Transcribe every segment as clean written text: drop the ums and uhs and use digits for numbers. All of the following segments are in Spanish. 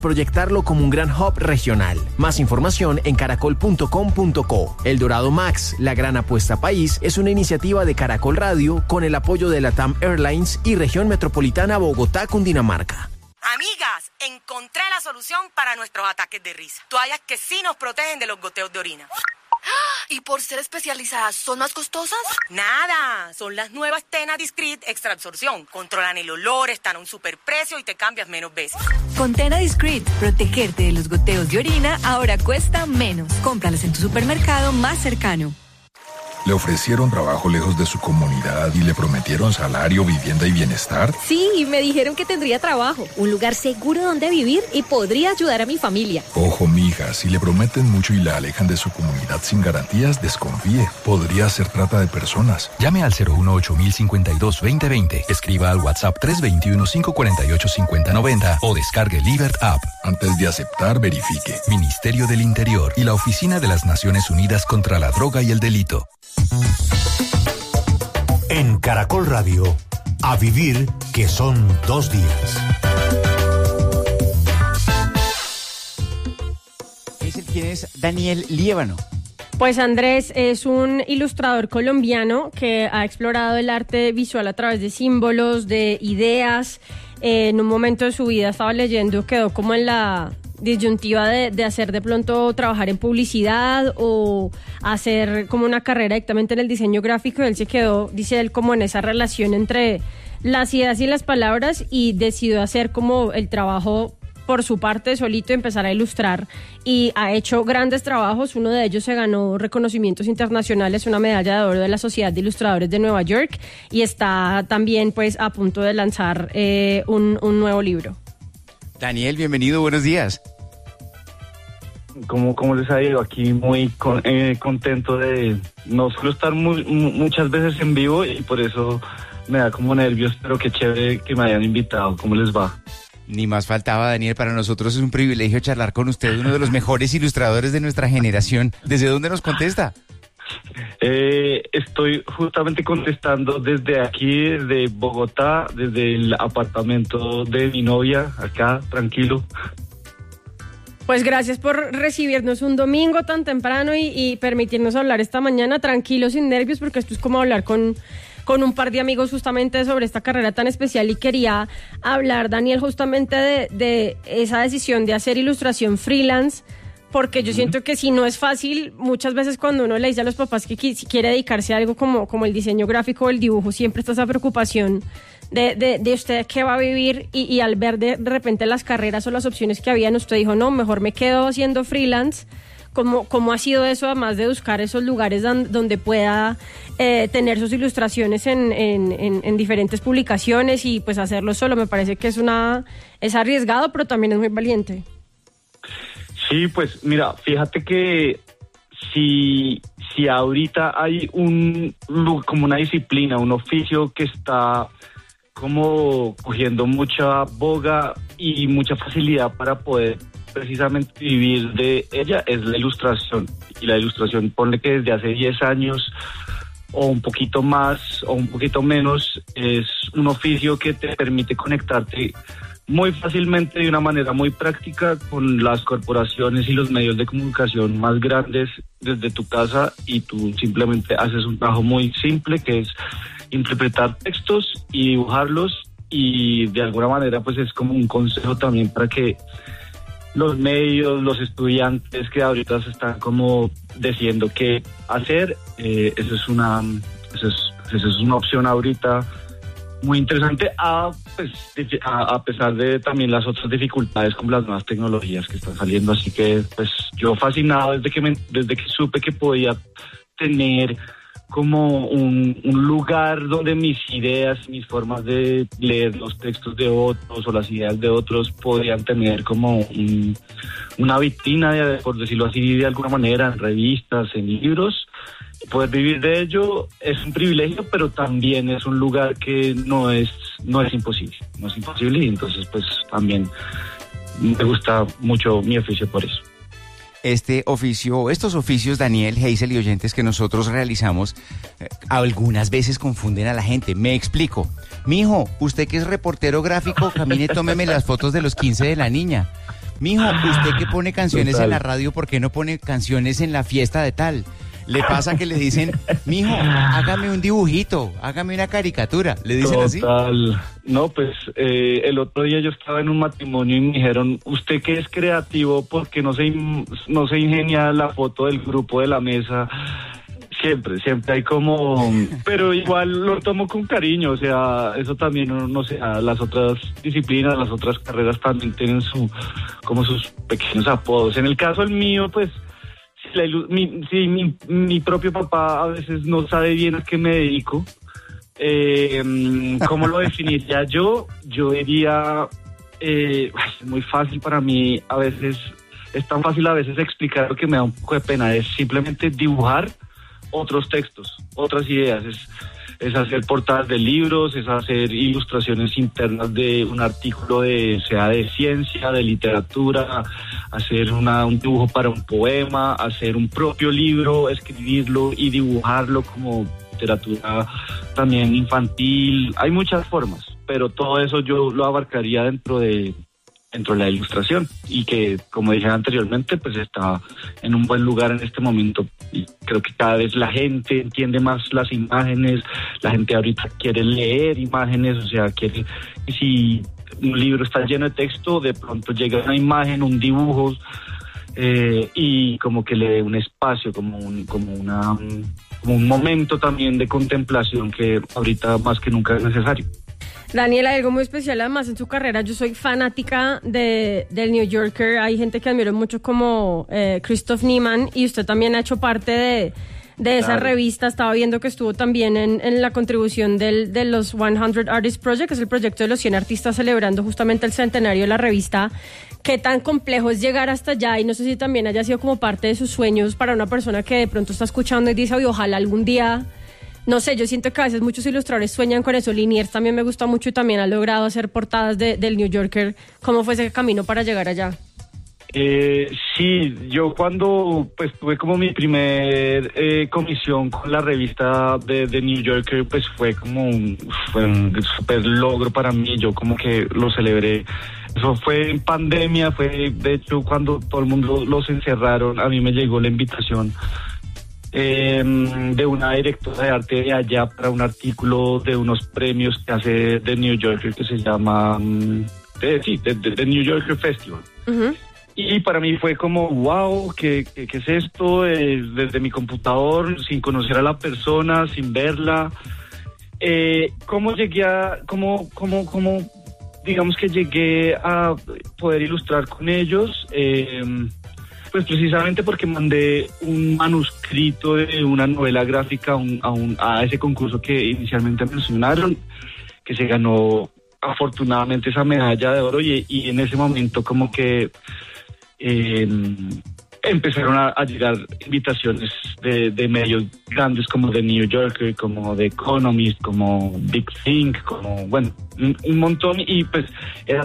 proyectarlo como un gran hub regional. Más información en caracol.com.co. El Dorado Max, la gran apuesta país, es una iniciativa de Caracol Radio con el apoyo de LATAM Airlines y Región Metropolitana Bogotá, Cundinamarca. Amigas, encontré la solución para nuestros ataques de risa. Toallas que sí nos protegen de los goteos de orina. ¿Y por ser especializadas, son más costosas? Nada, son las nuevas Tena Discreet Extra Absorción. Controlan el olor, están a un superprecio y te cambias menos veces. Con Tena Discreet, protegerte de los goteos de orina ahora cuesta menos. Cómpralas en tu supermercado más cercano. ¿Le ofrecieron trabajo lejos de su comunidad y le prometieron salario, vivienda y bienestar? Sí, me dijeron que tendría trabajo, un lugar seguro donde vivir y podría ayudar a mi familia. Ojo, mija, si le prometen mucho y la alejan de su comunidad sin garantías, desconfíe. Podría ser trata de personas. Llame al 018-052-2020. Escriba al WhatsApp 321-548-5090 o descargue Libert App. Antes de aceptar, verifique. Ministerio del Interior y la Oficina de las Naciones Unidas contra la Droga y el Delito. En Caracol Radio, a vivir que son 2 días. ¿Quién es Daniel Liévano? Pues Andrés es un ilustrador colombiano que ha explorado el arte visual a través de símbolos, de ideas. En un momento de su vida estaba leyendo, quedó como en la disyuntiva de hacer de pronto trabajar en publicidad o hacer como una carrera directamente en el diseño gráfico. Él se quedó, dice él, como en esa relación entre las ideas y las palabras y decidió hacer como el trabajo por su parte solito, empezar a ilustrar y ha hecho grandes trabajos. Uno de ellos se ganó reconocimientos internacionales, una medalla de oro de la Sociedad de Ilustradores de Nueva York y está también pues a punto de lanzar un nuevo libro. Daniel, bienvenido, buenos días. ¿Cómo les ha ido? Aquí muy contento de no solo estar muchas veces en vivo y por eso me da como nervios, pero qué chévere que me hayan invitado. ¿Cómo les va? Ni más faltaba, Daniel. Para nosotros es un privilegio charlar con usted, uno de los mejores ilustradores de nuestra generación. ¿Desde dónde nos contesta? Estoy justamente contestando desde aquí, desde Bogotá, desde el apartamento de mi novia, acá, tranquilo. Pues gracias por recibirnos un domingo tan temprano y permitirnos hablar esta mañana tranquilos, sin nervios, porque esto es como hablar con un par de amigos justamente sobre esta carrera tan especial. Y quería hablar, Daniel, justamente de esa decisión de hacer ilustración freelance, porque yo siento que si no es fácil, muchas veces cuando uno le dice a los papás que quiere dedicarse a algo como el diseño gráfico o el dibujo, siempre está esa preocupación de usted qué va a vivir y al ver de repente las carreras o las opciones que habían, usted dijo, no, mejor me quedo haciendo freelance. ¿Cómo ha sido eso, además de buscar esos lugares donde pueda tener sus ilustraciones en diferentes publicaciones y pues hacerlo solo? Me parece que es arriesgado, pero también es muy valiente. Sí, pues mira, fíjate que si ahorita hay como una disciplina, un oficio que está como cogiendo mucha boga y mucha facilidad para poder precisamente vivir de ella, es la ilustración. Y la ilustración, ponle que desde hace 10 años o un poquito más o un poquito menos, es un oficio que te permite conectarte muy fácilmente de una manera muy práctica con las corporaciones y los medios de comunicación más grandes desde tu casa, y tú simplemente haces un trabajo muy simple que es interpretar textos y dibujarlos, y de alguna manera pues es como un consejo también para que los medios, los estudiantes que ahorita se están como decidiendo qué hacer, eso es una opción ahorita muy interesante, a pesar de también las otras dificultades como las nuevas tecnologías que están saliendo. Así que pues yo fascinado desde que supe que podía tener como un lugar donde mis ideas, mis formas de leer los textos de otros o las ideas de otros podían tener como una vitrina, por decirlo así, de alguna manera, en revistas, en libros. Poder vivir de ello es un privilegio, pero también es un lugar que no es imposible. No es imposible, y entonces pues también me gusta mucho mi oficio por eso. Estos oficios, Daniel, Hazel y oyentes, que nosotros realizamos, algunas veces confunden a la gente. Me explico. Mijo, usted que es reportero gráfico, camine, tómeme las fotos de los 15 de la niña. mijo, usted que pone canciones Total. en la radio, ¿por qué no pone canciones en la fiesta de tal? Le pasa que le dicen, mijo, hágame un dibujito, hágame una caricatura. ¿Le dicen así? Total. No, pues el otro día yo estaba en un matrimonio y me dijeron, usted que es creativo, ¿por qué no se ingenia la foto del grupo de la mesa? Siempre hay como... Pero igual lo tomo con cariño, o sea, eso también, no sé, las otras disciplinas, las otras carreras también tienen sus pequeños apodos. En el caso el mío, pues... Mi propio papá a veces no sabe bien a qué me dedico. ¿Cómo lo definiría yo? Yo diría, es muy fácil para mí, a veces, es tan fácil a veces explicar lo que me da un poco de pena, es simplemente dibujar otros textos, otras ideas, es hacer portadas de libros, es hacer ilustraciones internas de un artículo sea de ciencia, de literatura, hacer un dibujo para un poema, hacer un propio libro, escribirlo y dibujarlo como literatura también infantil. Hay muchas formas, pero todo eso yo lo abarcaría dentro de la ilustración y que, como dije anteriormente, pues está en un buen lugar en este momento y creo que cada vez la gente entiende más las imágenes, la gente ahorita quiere leer imágenes, o sea, y si un libro está lleno de texto, de pronto llega una imagen, un dibujo y como que le dé un espacio, como un momento también de contemplación que ahorita más que nunca es necesario. Daniel, hay algo muy especial además en su carrera. Yo soy fanática del New Yorker. Hay gente que admiro mucho como Christoph Niemann y usted también ha hecho parte de esa revista. Estaba viendo que estuvo también en la contribución de los 100 Artists Project, que es el proyecto de los 100 artistas celebrando justamente el centenario de la revista. ¿Qué tan complejo es llegar hasta allá? Y no sé si también haya sido como parte de sus sueños para una persona que de pronto está escuchando y dice, oye, ojalá algún día... No sé, yo siento que a veces muchos ilustradores sueñan con eso. Liniers también me gusta mucho y también ha logrado hacer portadas del New Yorker. ¿Cómo fue ese camino para llegar allá? Sí, yo cuando pues tuve como mi primer comisión con la revista de New Yorker, pues fue un super logro para mí. Yo como que lo celebré. Eso fue en pandemia, fue de hecho cuando todo el mundo los encerraron. A mí me llegó la invitación de una directora de arte de allá para un artículo de unos premios que hace de New Yorker que se llama de New Yorker Festival. Uh-huh. Y para mí fue como wow, ¿qué es esto? Desde mi computador, sin conocer a la persona, sin verla. ¿Cómo llegué digamos que llegué a poder ilustrar con ellos? Pues precisamente porque mandé un manuscrito de una novela gráfica a ese concurso que inicialmente mencionaron, que se ganó afortunadamente esa medalla de oro y en ese momento como que empezaron a llegar invitaciones de medios grandes como The New Yorker, como The Economist, como Big Think, como bueno, un montón y pues era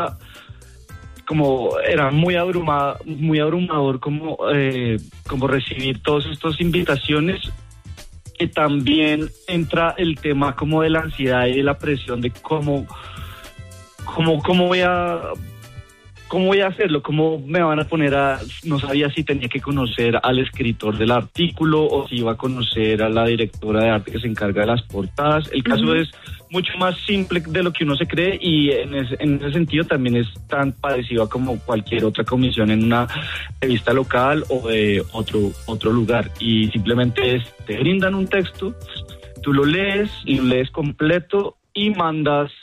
muy abrumador como recibir todas estas invitaciones, que también entra el tema como de la ansiedad y de la presión de cómo voy a hacerlo, cómo me van a poner no sabía si tenía que conocer al escritor del artículo o si iba a conocer a la directora de arte que se encarga de las portadas. El caso es mucho más simple de lo que uno se cree y en ese sentido también es tan parecido a como cualquier otra comisión en una revista local o de otro lugar, y simplemente te brindan un texto, tú lo lees completo y mandas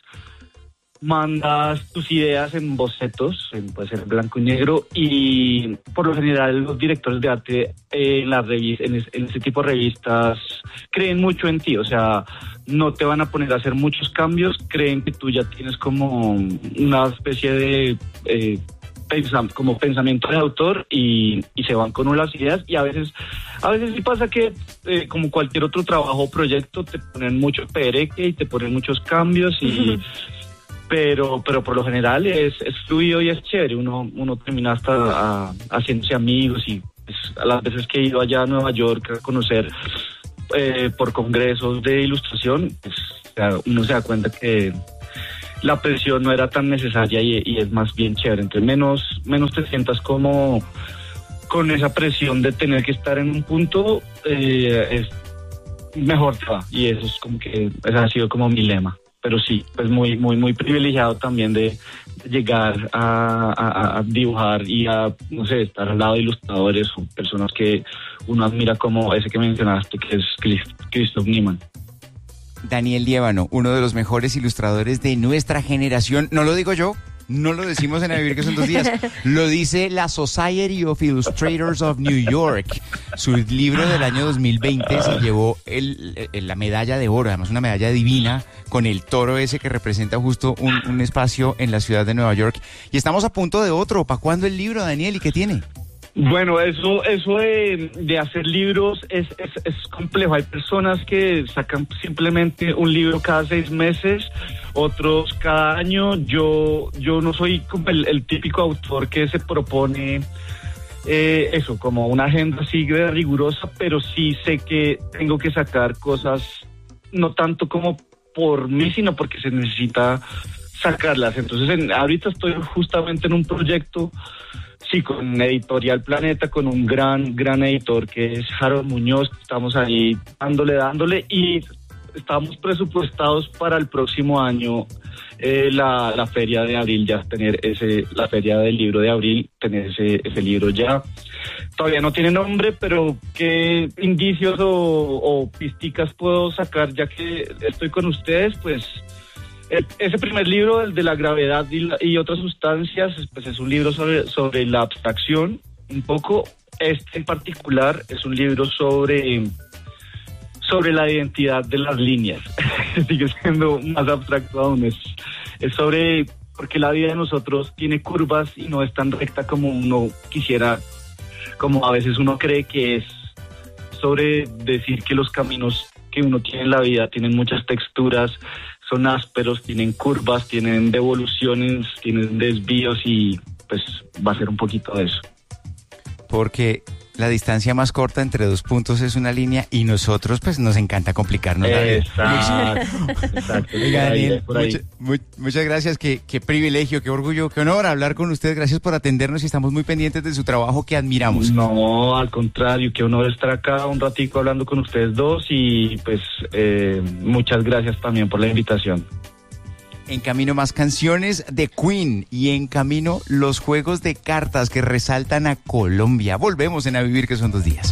tus ideas en bocetos, puede ser blanco y negro, y por lo general los directores de arte en ese tipo de revistas creen mucho en ti, o sea, no te van a poner a hacer muchos cambios, creen que tú ya tienes como una especie de como pensamiento de autor y se van con las ideas, y a veces sí pasa que como cualquier otro trabajo o proyecto te ponen mucho pereque y te ponen muchos cambios pero por lo general es fluido y es chévere, uno termina hasta haciéndose amigos, y pues, a las veces que he ido allá a Nueva York a conocer por congresos de ilustración, pues, uno se da cuenta que la presión no era tan necesaria y es más bien chévere. Entre menos te sientas como con esa presión de tener que estar en un punto, es mejor te va. Y eso es como que, ese ha sido como mi lema. Pero sí, pues muy privilegiado también de llegar a dibujar y a, no sé, estar al lado de ilustradores o personas que uno admira, como ese que mencionaste, que es Christoph Niemann. Daniel Liévano, uno de los mejores ilustradores de nuestra generación. No lo digo yo, no lo decimos en A Vivir que son 2 días. Lo dice la Society of Illustrators of New York. Su libro del año 2020 se llevó la medalla de oro, además una medalla divina, con el toro ese que representa justo un espacio en la ciudad de Nueva York. Y estamos a punto de otro. ¿Para cuándo el libro, Daniel? ¿Y qué tiene? Bueno, eso de hacer libros es complejo. Hay personas que sacan simplemente un libro cada 6 meses, otros cada año. Yo no soy como el típico autor que se propone eso, como una agenda así rigurosa, pero sí sé que tengo que sacar cosas, no tanto como por mí, sino porque se necesita sacarlas. Entonces, ahorita estoy justamente en un proyecto, sí, con Editorial Planeta, con un gran editor que es Harold Muñoz. Estamos ahí dándole y estamos presupuestados para el próximo año, la feria de abril, ya tener la feria del libro de abril, tener ese libro ya. Todavía no tiene nombre, pero qué indicios o pisticas puedo sacar ya que estoy con ustedes. Pues ese primer libro, el de la gravedad y otras sustancias, pues es un libro sobre la abstracción, un poco. Este en particular es un libro sobre la identidad de las líneas. Sigue siendo más abstracto aún. Es sobre porque la vida de nosotros tiene curvas y no es tan recta como uno quisiera, como a veces uno cree que es. Sobre decir que los caminos que uno tiene en la vida tienen muchas texturas, son ásperos, tienen curvas, tienen devoluciones, tienen desvíos, y pues va a ser un poquito de eso. Porque la distancia más corta entre 2 puntos es una línea y nosotros pues nos encanta complicarnos la vida. Exacto. Oiga, Daniel, muchas gracias, qué privilegio, qué orgullo, qué honor hablar con usted. Gracias por atendernos y estamos muy pendientes de su trabajo que admiramos. No, al contrario, qué honor estar acá un ratico hablando con ustedes dos y pues muchas gracias también por la invitación. En camino más canciones de Queen y en camino los juegos de cartas que resaltan a Colombia. Volvemos en A Vivir que son 2 días.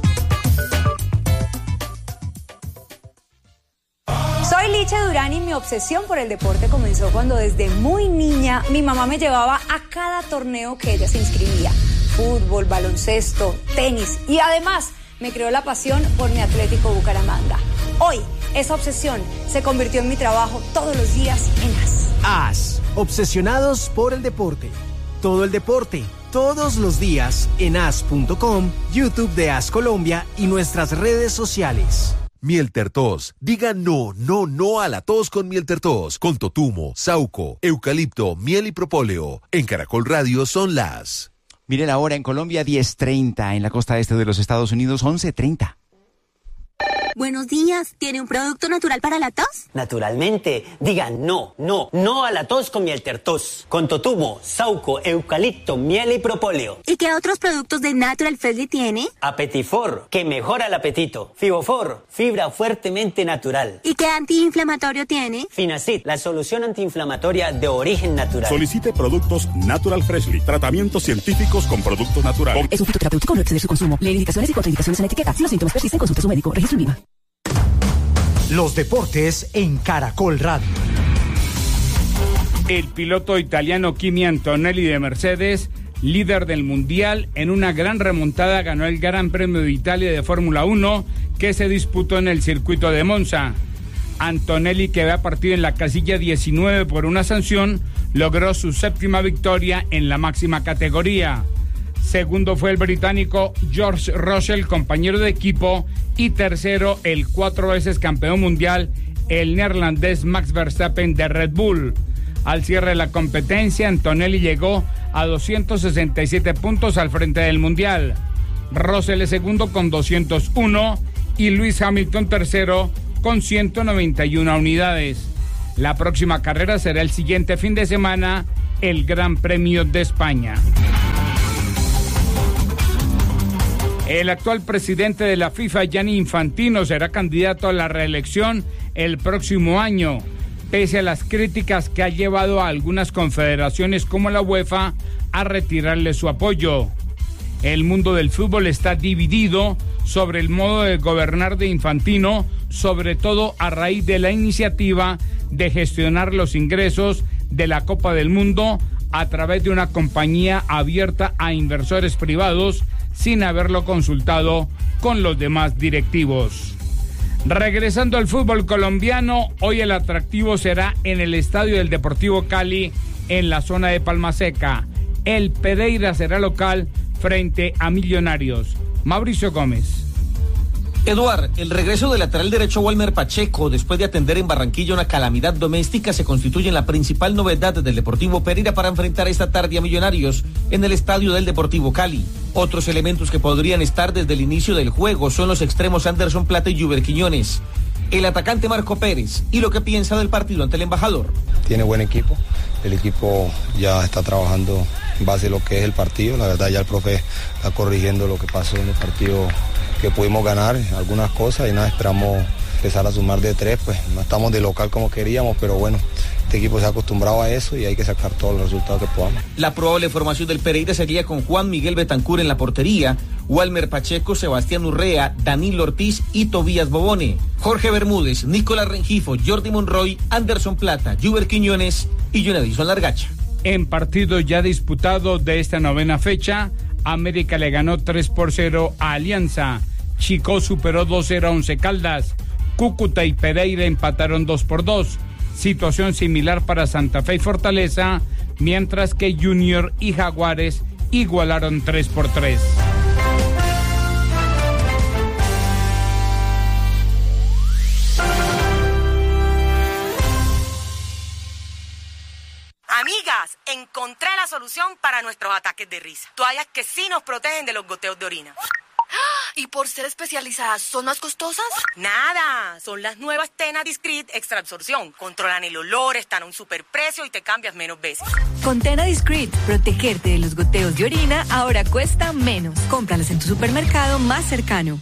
Soy Licha Durán y mi obsesión por el deporte comenzó cuando desde muy niña mi mamá me llevaba a cada torneo que ella se inscribía. Fútbol, baloncesto, tenis y además me creó la pasión por mi Atlético Bucaramanga. Hoy, esa obsesión se convirtió en mi trabajo todos los días en AS. AS, obsesionados por el deporte. Todo el deporte, todos los días en as.com, YouTube de AS Colombia y nuestras redes sociales. Miel Tertos. Diga no a la tos con Miel Tertos. Con totumo, sauco, eucalipto, miel y propóleo. En Caracol Radio son las... Mire la hora en Colombia, 10:30. En la costa este de los Estados Unidos, 11:30. Buenos días, ¿tiene un producto natural para la tos? Naturalmente, diga no a la tos con Miel Tertos, con totumo, sauco, eucalipto, miel y propóleo. ¿Y qué otros productos de Natural Freshly tiene? Apetifor, que mejora el apetito. Fibofor, fibra fuertemente natural. ¿Y qué antiinflamatorio tiene? Finacid, la solución antiinflamatoria de origen natural. Solicite productos Natural Freshly, tratamientos científicos con productos naturales. Es un fitoterapéutico, no exceder su consumo. Lee indicaciones y contraindicaciones en la etiqueta. Si los síntomas persisten, consulte a su médico. Registro INVIMA. Los deportes en Caracol Radio. El piloto italiano Kimi Antonelli de Mercedes, líder del Mundial, en una gran remontada ganó el Gran Premio de Italia de Fórmula 1 que se disputó en el circuito de Monza. Antonelli, que había partido en la casilla 19 por una sanción, logró su 7ª victoria en la máxima categoría. Segundo fue el británico George Russell, compañero de equipo, y tercero el 4 veces campeón mundial, el neerlandés Max Verstappen de Red Bull. Al cierre de la competencia, Antonelli llegó a 267 puntos al frente del mundial. Russell es segundo con 201 y Lewis Hamilton tercero con 191 unidades. La próxima carrera será el siguiente fin de semana, el Gran Premio de España. El actual presidente de la FIFA, Gianni Infantino, será candidato a la reelección el próximo año, pese a las críticas que ha llevado a algunas confederaciones como la UEFA a retirarle su apoyo. El mundo del fútbol está dividido sobre el modo de gobernar de Infantino, sobre todo a raíz de la iniciativa de gestionar los ingresos de la Copa del Mundo a través de una compañía abierta a inversores privados sin haberlo consultado con los demás directivos. Regresando al fútbol colombiano, hoy el atractivo será en el estadio del Deportivo Cali, en la zona de Palma Seca. El Pereira será local frente a Millonarios. Mauricio Gómez. Eduard, el regreso del lateral derecho Walmer Pacheco, después de atender en Barranquilla una calamidad doméstica, se constituye en la principal novedad del Deportivo Pereira para enfrentar esta tarde a Millonarios en el estadio del Deportivo Cali. Otros elementos que podrían estar desde el inicio del juego son los extremos Anderson Plata y Juber Quiñones, el atacante Marco Pérez y lo que piensa del partido ante el embajador. Tiene buen equipo, el equipo ya está trabajando en base a lo que es el partido, la verdad ya el profe está corrigiendo lo que pasó en el partido que pudimos ganar, algunas cosas y nada, esperamos empezar a sumar de 3, pues no estamos de local como queríamos, pero bueno, este equipo se ha acostumbrado a eso y hay que sacar todos los resultados que podamos. La probable formación del Pereira sería con Juan Miguel Betancur en la portería, Walmer Pacheco, Sebastián Urrea, Danilo Ortiz y Tobías Bobone, Jorge Bermúdez, Nicolás Rengifo, Jordi Monroy, Anderson Plata, Juber Quiñones y Jonadison Largacha. En partido ya disputado de esta novena fecha, América le ganó 3-0 a Alianza, Chico superó 2-0 a Once Caldas, Cúcuta y Pereira empataron 2-2, situación similar para Santa Fe y Fortaleza, mientras que Junior y Jaguares igualaron 3-3. Amigas, encontré la solución para nuestros ataques de risa. Toallas que sí nos protegen de los goteos de orina. ¿Y por ser especializadas son más costosas? Nada, son las nuevas Tena Discreet Extra Absorción. Controlan el olor, están a un superprecio y te cambias menos veces. Con Tena Discreet, protegerte de los goteos de orina ahora cuesta menos. Cómpralas en tu supermercado más cercano.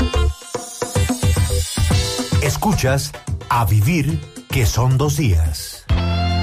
Escuchas A Vivir, que son 2 días.